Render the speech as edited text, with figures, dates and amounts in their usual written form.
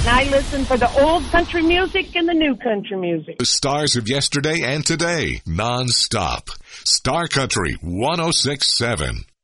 And I listen for the old country music and the new country music. The stars of yesterday and today, non-stop. Star Country 106.7.